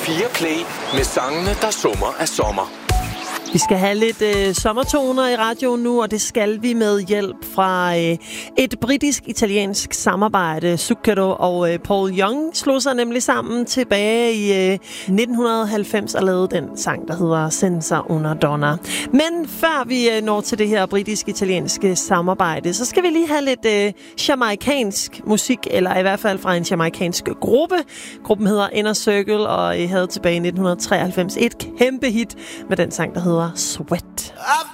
P4 Play med sangene, der summer af sommer. Vi skal have lidt sommertoner i radioen nu, og det skal vi med hjælp fra et britisk-italiensk samarbejde. Zucchero og Paul Young slog sig nemlig sammen tilbage i 1990 og lavede den sang, der hedder Senza una donna. Men før vi når til det her britisk-italienske samarbejde, så skal vi lige have lidt jamaikansk musik, eller i hvert fald fra en jamaikansk gruppe. Gruppen hedder Inner Circle, og havde tilbage i 1993 et kæmpe hit med den sang, der hedder Sweat.